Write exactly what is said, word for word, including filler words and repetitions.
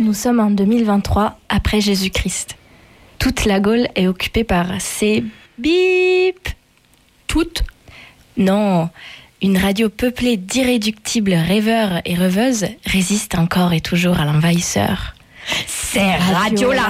nous sommes en deux mille vingt-trois, après Jésus-Christ. Toute la Gaule est occupée par ces bip. Toute ? Non, une radio peuplée d'irréductibles rêveurs et rêveuses résiste encore et toujours à l'envahisseur. C'est Radio La